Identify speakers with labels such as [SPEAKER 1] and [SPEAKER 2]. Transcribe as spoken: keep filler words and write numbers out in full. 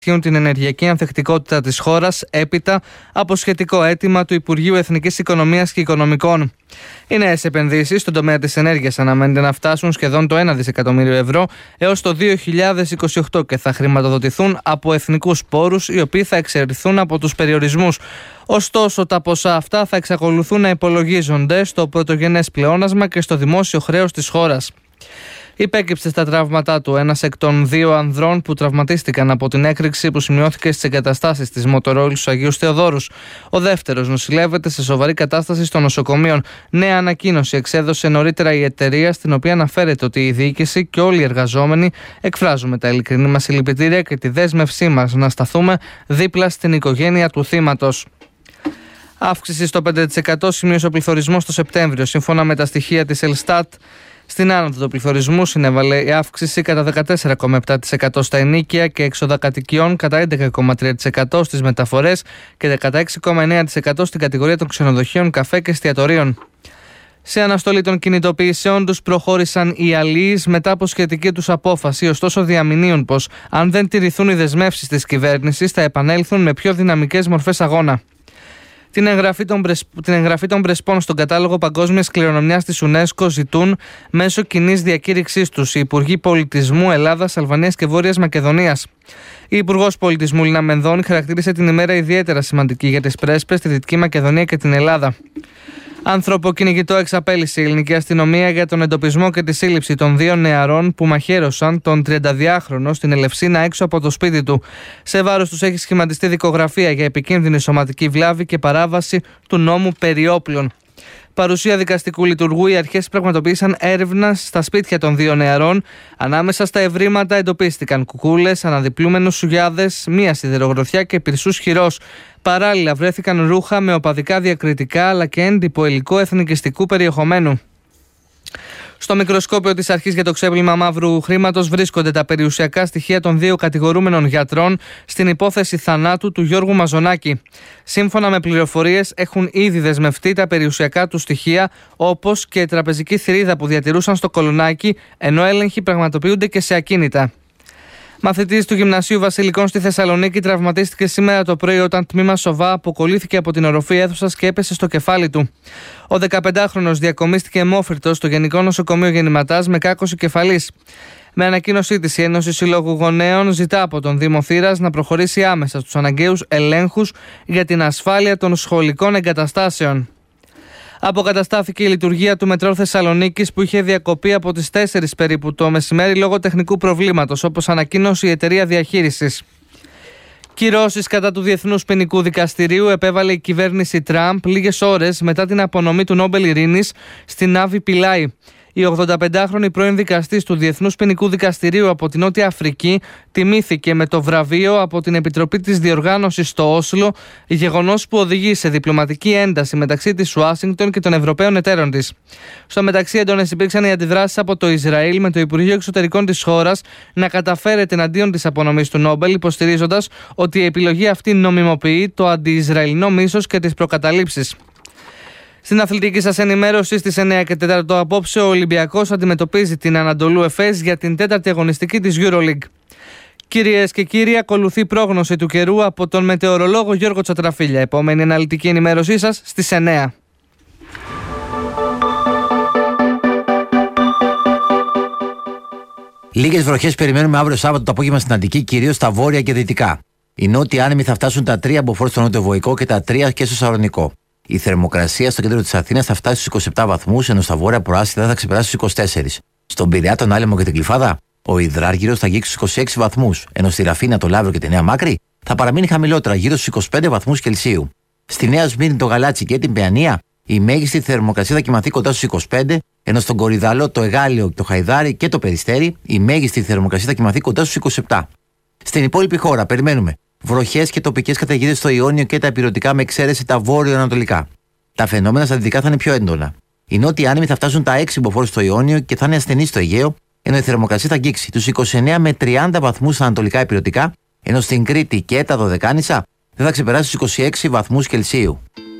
[SPEAKER 1] την ενεργειακή ανθεκτικότητα της χώρας έπειτα από σχετικό αίτημα του Υπουργείου Εθνικής Οικονομίας και Οικονομικών. Οι νέες επενδύσεις στον τομέα της ενέργειας αναμένεται να φτάσουν σχεδόν το ένα δισεκατομμύριο ευρώ έως το δύο χιλιάδες είκοσι οκτώ και θα χρηματοδοτηθούν από εθνικούς πόρους, οι οποίοι θα εξαιρεθούν από τους περιορισμούς. Ωστόσο, τα ποσά αυτά θα εξακολουθούν να υπολογίζονται στο πρωτογενές πλεόνασμα και στο δημόσιο χρέος της χώρας. Υπέκυψε στα τραύματά του ένας εκ των δύο ανδρών που τραυματίστηκαν από την έκρηξη που σημειώθηκε στις εγκαταστάσεις της Motorola στους Αγίους Θεοδόρους. Ο δεύτερος νοσηλεύεται σε σοβαρή κατάσταση στο νοσοκομείο. Νέα ανακοίνωση εξέδωσε νωρίτερα η εταιρεία, στην οποία αναφέρεται ότι η διοίκηση και όλοι οι εργαζόμενοι εκφράζουμε τα ειλικρινή μας συλληπιτήρια και τη δέσμευσή μας να σταθούμε δίπλα στην οικογένεια του θύματος. Αύξηση στο πέντε τοις εκατό σημείωσε ο πληθωρισμός το Σεπτέμβριο, σύμφωνα με τα στοιχεία της Ελστάτ. Στην άνοδο του πληθωρισμού συνέβαλε η αύξηση κατά δεκατέσσερα κόμμα επτά τοις εκατό στα ενοίκια και έξοδα κατοικιών, κατά έντεκα κόμμα τρία τοις εκατό στις μεταφορές και κατά έξι κόμμα εννέα τοις εκατό στην κατηγορία των ξενοδοχείων, καφέ και εστιατορίων. Σε αναστολή των κινητοποιήσεων τους προχώρησαν οι αλίεις μετά από σχετική τους απόφαση, ωστόσο διαμηνύουν πως αν δεν τηρηθούν οι δεσμεύσεις της κυβέρνησης θα επανέλθουν με πιο δυναμικές μορφές αγώνα. Την εγγραφή, των Πρεσ... την εγγραφή των Πρεσπών στον κατάλογο παγκόσμιας κληρονομιάς της UNESCO ζητούν μέσω κοινής διακήρυξής τους οι Υπουργοί Πολιτισμού Ελλάδας, Αλβανίας και Βόρειας Μακεδονίας. Η Υπουργός Πολιτισμού Λίνα Μενδώνη χαρακτήρισε την ημέρα ιδιαίτερα σημαντική για τις Πρέσπες, τη Δυτική Μακεδονία και την Ελλάδα. Ανθρωποκυνηγητό εξαπέλυσε η ελληνική αστυνομία για τον εντοπισμό και τη σύλληψη των δύο νεαρών που μαχαίρωσαν τον τριανταδυάχρονο στην Ελευσίνα έξω από το σπίτι του. Σε βάρος τους έχει σχηματιστεί δικογραφία για επικίνδυνη σωματική βλάβη και παράβαση του νόμου περί όπλων. Παρουσία δικαστικού λειτουργού, οι αρχές πραγματοποίησαν έρευνα στα σπίτια των δύο νεαρών. Ανάμεσα στα ευρήματα εντοπίστηκαν κουκούλες, αναδιπλούμενους σουγιάδες, μία σιδερογροθιά και πυρσούς χειρός. Παράλληλα βρέθηκαν ρούχα με οπαδικά διακριτικά αλλά και έντυπο υλικό εθνικιστικού περιεχομένου. Στο μικροσκόπιο της αρχής για το ξέπλυμα μαύρου χρήματος βρίσκονται τα περιουσιακά στοιχεία των δύο κατηγορούμενων γιατρών στην υπόθεση θανάτου του Γιώργου Μαζονάκη. Σύμφωνα με πληροφορίες, έχουν ήδη δεσμευτεί τα περιουσιακά του στοιχεία, όπως και η τραπεζική θηρίδα που διατηρούσαν στο Κολονάκι, ενώ έλεγχοι πραγματοποιούνται και σε ακίνητα. Μαθητής του Γυμνασίου Βασιλικών στη Θεσσαλονίκη τραυματίστηκε σήμερα το πρωί όταν τμήμα σοβά αποκολλήθηκε από την οροφή αίθουσας και έπεσε στο κεφάλι του. Ο δεκαπεντάχρονος διακομίστηκε αιμόφυρτος στο Γενικό Νοσοκομείο Γεννηματάς με κάκωση κεφαλής. Με ανακοίνωσή της, η Ένωση Συλλόγου Γονέων ζητά από τον Δήμο Θήρας να προχωρήσει άμεσα στους αναγκαίους ελέγχους για την ασφάλεια των σχολικών εγκαταστάσεων. Αποκαταστάθηκε η λειτουργία του Μετρό Θεσσαλονίκης που είχε διακοπεί από τις τέσσερις περίπου το μεσημέρι λόγω τεχνικού προβλήματος, όπως ανακοίνωσε η εταιρεία διαχείρισης. Κυρώσεις κατά του Διεθνούς Ποινικού Δικαστηρίου επέβαλε η κυβέρνηση Τραμπ λίγες ώρες μετά την απονομή του Νόμπελ Ειρήνης στην Άβη Πιλάη. Η ογδονταπεντάχρονη πρώην δικαστής του Διεθνούς Ποινικού Δικαστηρίου από την Νότια Αφρική τιμήθηκε με το βραβείο από την Επιτροπή της Διοργάνωσης στο Όσλο, γεγονός που οδηγεί σε διπλωματική ένταση μεταξύ της Ουάσιγκτον και των Ευρωπαίων εταίρων της. Στο μεταξύ, έντονες υπήρξαν οι αντιδράσεις από το Ισραήλ, με το Υπουργείο Εξωτερικών της χώρας να καταφέρεται εναντίον της απονομής του Νόμπελ, υποστηρίζοντας ότι η επιλογή αυτή νομιμοποιεί το αντι-Ισραηλινό μίσος και τις προκαταλήψεις. Στην αθλητική σας ενημέρωση στις εννέα και τέσσερα απόψε, ο Ολυμπιακός αντιμετωπίζει την Ανατολού Εφές για την τέταρτη αγωνιστική της EuroLeague. Κυρίες και κύριοι, ακολουθεί πρόγνωση του καιρού από τον μετεωρολόγο Γιώργο Τσατραφίλια. Επόμενη αναλυτική ενημέρωσή σας στις εννέα.
[SPEAKER 2] Λίγες βροχές περιμένουμε αύριο Σάββατο το απόγευμα στην Αττική, κυρίως στα βόρεια και δυτικά. Οι νότιοι άνεμοι θα φτάσουν τα τρία μποφόρ στο νότιο-βοϊκό και τα τρία και στο Σαλονικό. Η θερμοκρασία στο κέντρο της Αθήνας θα φτάσει στους είκοσι επτά βαθμούς, ενώ στα βόρεια προάστια θα ξεπεράσει στους είκοσι τέσσερις. Στον Πειραιά, τον Άλυμο και την Κλιφάδα, ο υδράργυρος θα αγγίξει στους είκοσι έξι βαθμούς, ενώ στη Ραφίνα, το Λαύριο και τη Νέα Μάκρη θα παραμείνει χαμηλότερα, γύρω στους είκοσι πέντε βαθμούς Κελσίου. Στη Νέα Σμύρνη, το Γαλάτσι και την Παιανία, η μέγιστη θερμοκρασία θα κοιμαθεί κοντά στους είκοσι πέντε, ενώ στον Κορυδαλό, το Εγάλιο, το Χαϊδάρι και το Περιστέρι, η μέγιστη θερμοκρασία θα κοιμαθεί κοντά στους είκοσι επτά. Στην υπόλοιπη χώρα περιμένουμε βροχές και τοπικές καταιγίδες στο Ιόνιο και τα ηπειρωτικά, με εξαίρεση τα βόρειο-ανατολικά. Τα φαινόμενα στα δυτικά θα είναι πιο έντονα. Οι νότιοι άνεμοι θα φτάσουν τα έξι μποφόρ στο Ιόνιο και θα είναι ασθενείς στο Αιγαίο, ενώ η θερμοκρασία θα αγγίξει τους είκοσι εννέα με τριάντα βαθμούς στα ανατολικά ηπειρωτικά, ενώ στην Κρήτη και τα Δωδεκάνησα δεν θα ξεπεράσει τους είκοσι έξι βαθμούς Κελσίου.